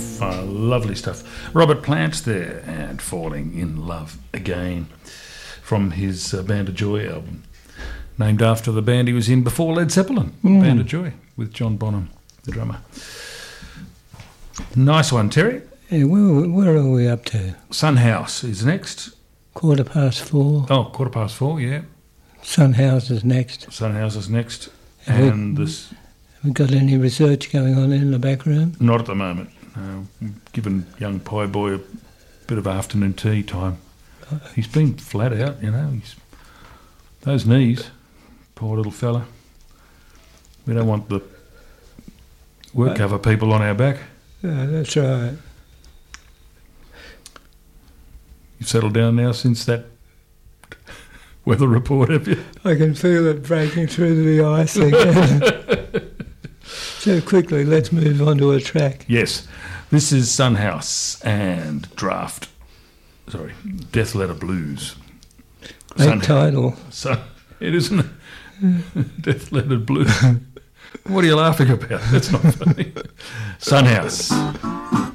stuff. Lovely stuff. Robert Plant there, and Falling in Love Again, from his Band of Joy album, named after the band he was in before Led Zeppelin, Band of Joy, with John Bonham, the drummer. Nice one, Terry. Yeah, where are we up to? Son House is next. 4:15. Oh, 4:15, yeah. Son House is next. Son House is next. Have And this... Have we got any research going on in the back room? Not at the moment. Giving young Pie Boy a bit of afternoon tea time. He's been flat out, you know. Those knees, poor little fella. We don't want the work cover people on our back. Yeah, that's right. You've settled down now since that weather report, have you? I can feel it breaking through the ice again. So quickly, let's move on to a track. Yes. This is Son House and Death Letter Blues. Great title. It isn't Death Letter Blues. What are you laughing about? That's not funny. Son House.